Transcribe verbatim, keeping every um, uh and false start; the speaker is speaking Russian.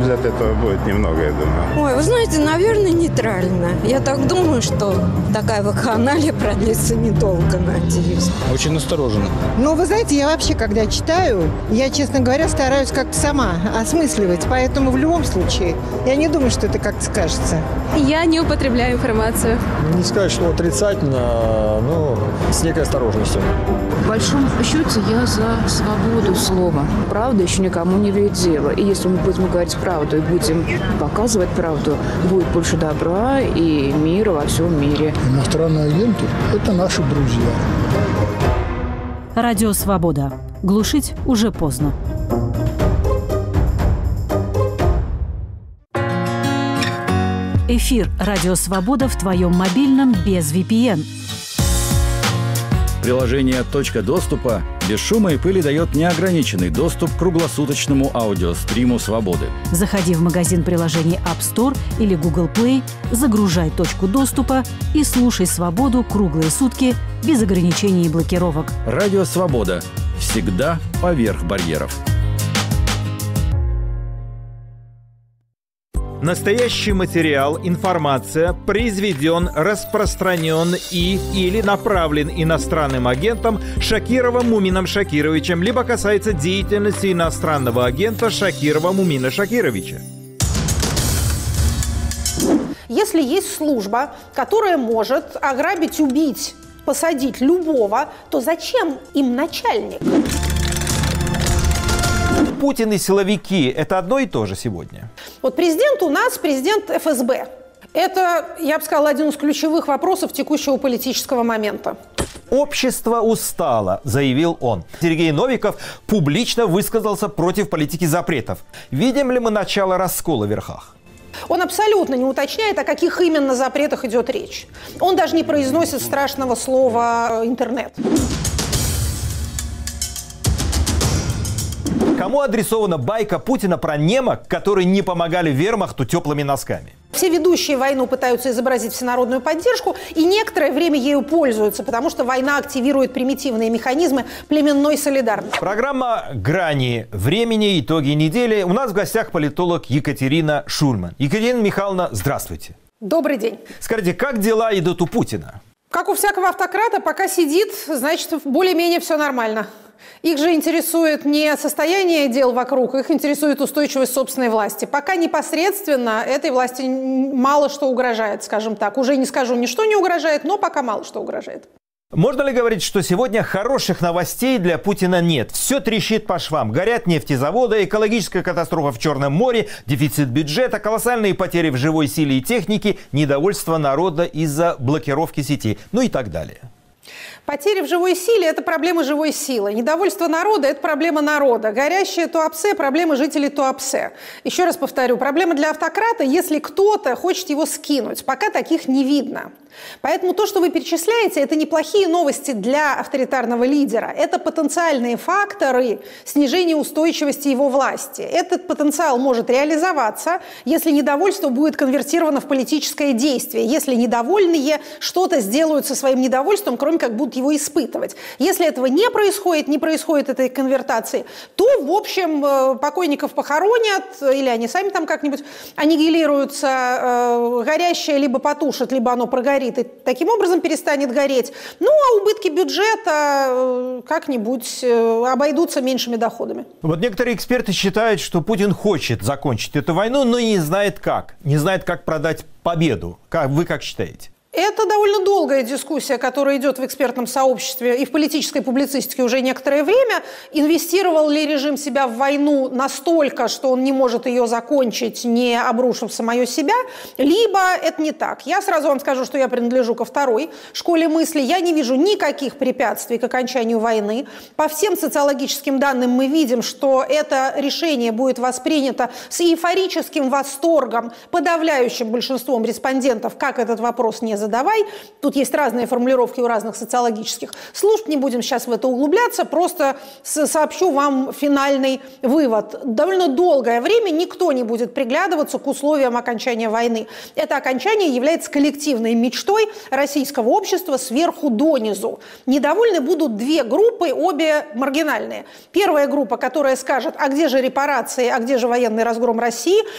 пользы от этого будет немного, я думаю. Ой, вы знаете, наверное, нейтрально. Я так думаю, что такая вакханалия продлится недолго, надеюсь. Очень настороженно. Ну, вы знаете, я вообще, когда читаю, я, честно говоря, стараюсь как-то сама осмысливать. Поэтому в любом случае, я не думаю, что это как-то скажется. Я не употребляю информацию. Не сказать, что отрицательно, но с некой осторожностью. В большом счете я за свободу слова. Правда еще никому не вредит дело. И если мы будем говорить правду и будем показывать правду, будет больше добра и мира во всем мире. Иностранные агенты – это наши друзья. Радио «Свобода». Глушить уже поздно. Эфир «Радио Свобода» в твоем мобильном без ви пи эн. Приложение «Точка доступа» без шума и пыли дает неограниченный доступ к круглосуточному аудиостриму «Свободы». Заходи в магазин приложений App Store или Google Play, загружай «Точку доступа» и слушай «Свободу» круглые сутки без ограничений и блокировок. Радио «Свобода». Всегда поверх барьеров. Настоящий материал, информация произведен, распространен и или направлен иностранным агентом Шакировым Мумином Шакировичем, либо касается деятельности иностранного агента Шакирова Мумина Шакировича. Если есть служба, которая может ограбить, убить, посадить любого, то зачем им начальник? Путин и силовики – это одно и то же сегодня? Вот президент у нас президент эф эс бэ. Это, я бы сказала, один из ключевых вопросов текущего политического момента. «Общество устало», заявил он. Сергей Новиков публично высказался против политики запретов. Видим ли мы начало раскола в верхах? Он абсолютно не уточняет, о каких именно запретах идет речь. Он даже не произносит страшного слова «интернет». Кому адресована байка Путина про немок, которые не помогали вермахту теплыми носками? Все ведущие войну пытаются изобразить всенародную поддержку и некоторое время ею пользуются, потому что война активирует примитивные механизмы племенной солидарности. Программа «Грани времени. Итоги недели». У нас в гостях политолог Екатерина Шульман. Екатерина Михайловна, здравствуйте. Добрый день. Скажите, как дела идут у Путина? Как у всякого автократа, пока сидит, значит, более-менее все нормально. Их же интересует не состояние дел вокруг, их интересует устойчивость собственной власти. Пока непосредственно этой власти мало что угрожает, скажем так. Уже не скажу, ничто не угрожает, но пока мало что угрожает. Можно ли говорить, что сегодня хороших новостей для Путина нет? Все трещит по швам. Горят нефтезаводы, экологическая катастрофа в Черном море, дефицит бюджета, колоссальные потери в живой силе и технике, недовольство народа из-за блокировки сети, ну и так далее. Потери в живой силе – это проблема живой силы. Недовольство народа – это проблема народа. Горящее Туапсе – проблема жителей Туапсе. Еще раз повторю, проблема для автократа, если кто-то хочет его скинуть. Пока таких не видно. Поэтому то, что вы перечисляете, это неплохие новости для авторитарного лидера. Это потенциальные факторы снижения устойчивости его власти. Этот потенциал может реализоваться, если недовольство будет конвертировано в политическое действие. Если недовольные что-то сделают со своим недовольством, кроме как будут его испытывать. Если этого не происходит, не происходит этой конвертации, то, в общем, покойников похоронят, или они сами там как-нибудь аннигилируются, горящее либо потушат, либо оно прогорит, и таким образом перестанет гореть. Ну, а убытки бюджета как-нибудь обойдутся меньшими доходами. Вот некоторые эксперты считают, что Путин хочет закончить эту войну, но не знает как. Не знает, как продать победу. Как, вы как считаете? Это довольно долгая дискуссия, которая идет в экспертном сообществе и в политической публицистике уже некоторое время. Инвестировал ли режим себя в войну настолько, что он не может ее закончить, не обрушив самое себя, либо это не так. Я сразу вам скажу, что я принадлежу ко второй школе мысли. Я не вижу никаких препятствий к окончанию войны. По всем социологическим данным мы видим, что это решение будет воспринято с эйфорическим восторгом подавляющим большинством респондентов, как этот вопрос не задавай. Тут есть разные формулировки у разных социологических служб. Не будем сейчас в это углубляться. Просто сообщу вам финальный вывод. Довольно долгое время никто не будет приглядываться к условиям окончания войны. Это окончание является коллективной мечтой российского общества сверху донизу. Недовольны будут две группы, обе маргинальные. Первая группа, которая скажет, а где же репарации, а где же военный разгром России?